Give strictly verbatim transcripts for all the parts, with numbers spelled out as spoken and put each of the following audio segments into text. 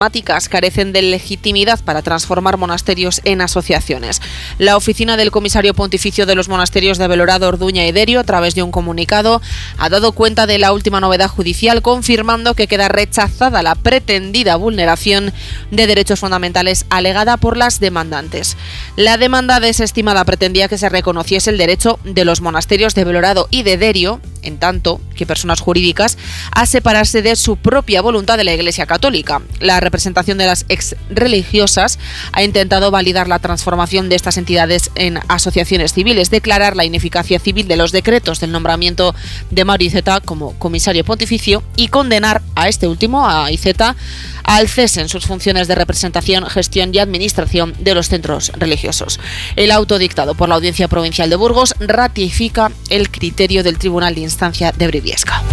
carecen de legitimidad para transformar monasterios en asociaciones. La oficina del comisario pontificio de los monasterios de Belorado, Orduña y Derio, a través de un comunicado, ha dado cuenta de la última novedad judicial, confirmando que queda rechazada la pretendida vulneración de derechos fundamentales alegada por las demandantes. La demanda desestimada pretendía que se reconociese el derecho de los monasterios de Belorado y de Derio, en tanto que personas jurídicas, a separarse de su propia voluntad de la Iglesia Católica. La representación de las ex religiosas ha intentado validar la transformación de estas entidades en asociaciones civiles, declarar la ineficacia civil de los decretos del nombramiento de Mario Iceta como comisario pontificio y condenar a este último, a Iceta, al cese en sus funciones de representación, gestión y administración de los centros religiosos. El auto dictado por la Audiencia Provincial de Burgos ratifica el criterio del Tribunal de Instancia de Briviesca.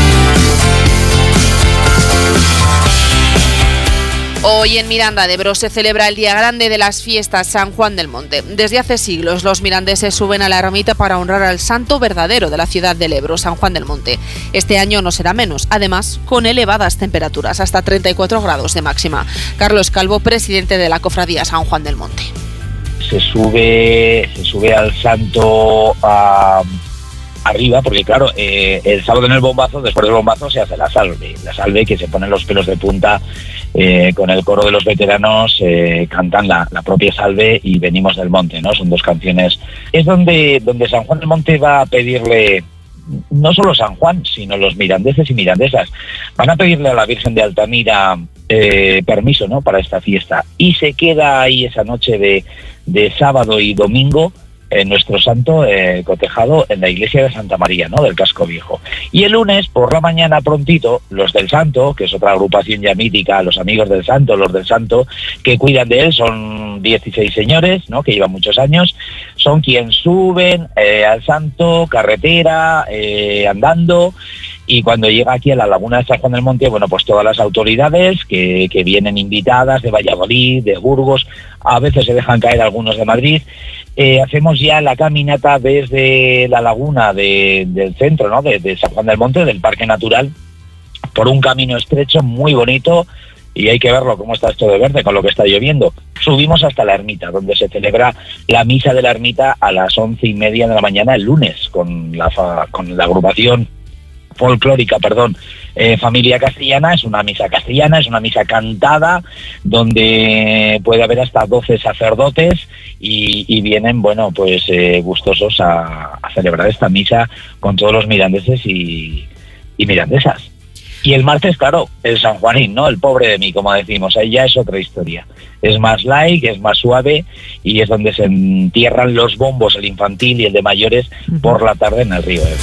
Hoy en Miranda de Ebro se celebra el día grande de las fiestas San Juan del Monte. Desde hace siglos los mirandeses suben a la ermita para honrar al santo verdadero de la ciudad del Ebro, San Juan del Monte. Este año no será menos, además con elevadas temperaturas, hasta treinta y cuatro grados de máxima. Carlos Calvo, presidente de la Cofradía San Juan del Monte. Se sube, se sube al santo a... arriba, porque claro, eh, el sábado en el bombazo, después del bombazo se hace la salve, la salve que se ponen los pelos de punta, eh, con el coro de los veteranos, eh, cantan la, la propia salve y venimos del monte, ¿no? Son dos canciones. Es donde, donde San Juan del Monte va a pedirle, no solo San Juan, sino los mirandeses y mirandesas, van a pedirle a la Virgen de Altamira eh, permiso, ¿no?, para esta fiesta, y se queda ahí esa noche de, de sábado y domingo en nuestro santo eh, cotejado en la iglesia de Santa María, ¿no?, del Casco Viejo. Y el lunes por la mañana prontito, los del Santo, que es otra agrupación ya mítica, los amigos del Santo, los del Santo, que cuidan de él, son dieciséis señores, ¿no?, que llevan muchos años, son quienes suben eh, al Santo, carretera, eh, andando, y cuando llega aquí a la laguna de San Juan del Monte, bueno, pues todas las autoridades que, que vienen invitadas de Valladolid, de Burgos, a veces se dejan caer algunos de Madrid, eh, hacemos ya la caminata desde la laguna de, del centro, ¿no?, de, de San Juan del Monte, del Parque Natural, por un camino estrecho muy bonito, y hay que verlo cómo está esto de verde con lo que está lloviendo. Subimos hasta la ermita, donde se celebra la misa de la ermita a las once y media de la mañana el lunes, con la, con la agrupación folclórica, perdón, eh, Familia Castellana. Es una misa castellana, es una misa cantada, donde puede haber hasta doce sacerdotes y, y vienen, bueno, pues eh, gustosos a, a celebrar esta misa con todos los mirandeses y, y mirandesas. Y el martes, claro, el San Juanín, ¿no?, el pobre de mí, como decimos, ahí ya es otra historia. Es más light, es más suave, y es donde se entierran los bombos, el infantil y el de mayores, por la tarde en el río Ebro.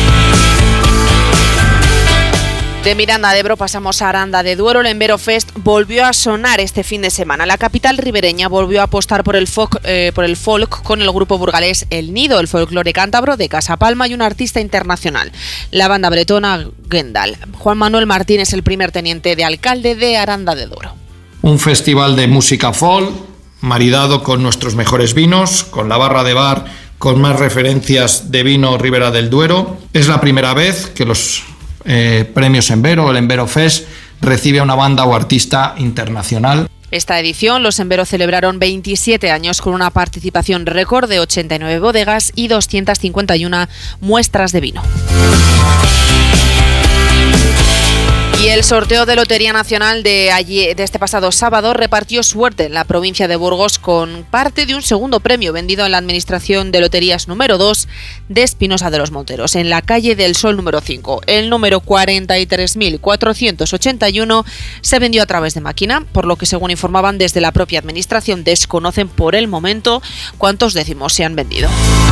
De Miranda de Ebro pasamos a Aranda de Duero. El Embero Fest volvió a sonar este fin de semana. La capital ribereña volvió a apostar por el folk, eh, por el folk con el grupo burgalés El Nido, el folclore cántabro de Casa Palma y un artista internacional, la banda bretona Gendal. Juan Manuel Martín es el primer teniente de alcalde de Aranda de Duero. Un festival de música folk, maridado con nuestros mejores vinos, con la barra de bar con más referencias de vino Ribera del Duero. Es la primera vez que los Eh, premios Embero, el Embero Fest, recibe a una banda o artista internacional. Esta edición los Embero celebraron veintisiete años con una participación récord de ochenta y nueve bodegas y doscientas cincuenta y una muestras de vino. Y el sorteo de Lotería Nacional de, allí, de este pasado sábado repartió suerte en la provincia de Burgos con parte de un segundo premio vendido en la Administración de Loterías número dos de Espinosa de los Monteros, en la calle del Sol número cinco. El número cuarenta y tres mil cuatrocientos ochenta y uno se vendió a través de máquina, por lo que, según informaban desde la propia Administración, desconocen por el momento cuántos décimos se han vendido.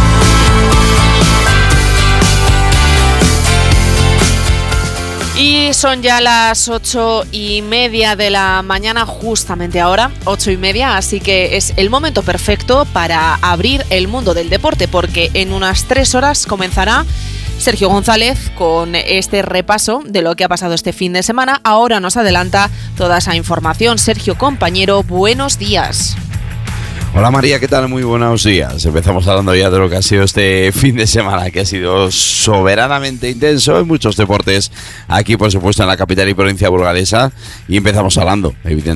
Y son ya las ocho y media de la mañana, justamente ahora, ocho y media, así que es el momento perfecto para abrir el mundo del deporte, porque en unas tres horas comenzará Sergio González con este repaso de lo que ha pasado este fin de semana. Ahora nos adelanta toda esa información. Sergio, compañero, buenos días. Hola María, ¿qué tal? Muy buenos días. Empezamos hablando ya de lo que ha sido este fin de semana, que ha sido soberanamente intenso en muchos deportes, aquí por supuesto en la capital y provincia burgalesa, y empezamos hablando, evidentemente,